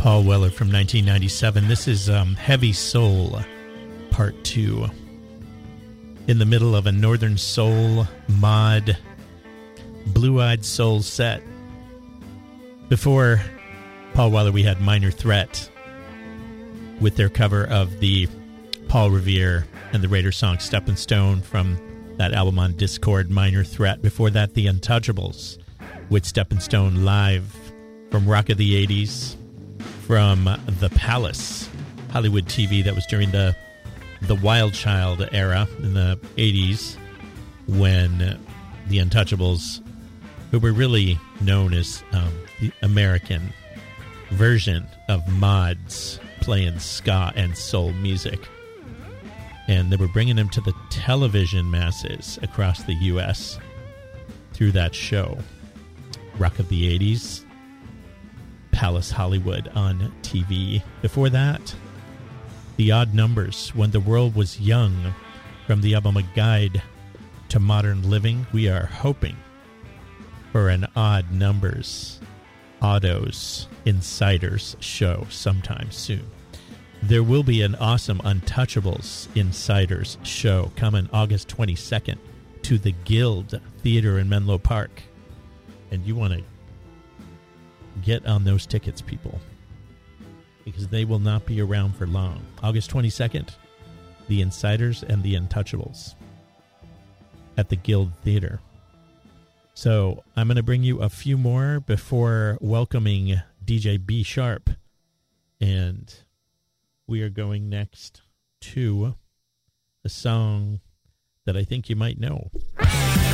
Paul Weller from 1997. This is Heavy Soul, Part 2. In the middle of a Northern Soul mod, Blue-Eyed Soul set. Before Paul Weller, we had Minor Threat with their cover of the Paul Revere and the Raiders song Steppin' Stone from that album on Discord, Minor Threat. Before that, The Untouchables with Steppin' Stone live from Rock of the 80s, from The Palace, Hollywood TV. That was during the Wild Child era in the 80s, when The Untouchables, who were really known as the American version of mods, playing ska and soul music. And they were bringing them to the television masses across the U.S. through that show. Rock of the 80s, Palace Hollywood on TV. Before that, The Odd Numbers, When the World Was Young, from the album A Guide to Modern Living. We are hoping for an Odd Numbers, Autos Insiders show sometime soon. There will be an awesome Untouchables Insiders show coming August 22nd to the Guild Theater in Menlo Park. And you want to get on those tickets, people, because they will not be around for long. August 22nd, the Insiders and the Untouchables at the Guild Theater. So I'm going to bring you a few more before welcoming DJ B Sharp. And we are going next to a song that I think you might know.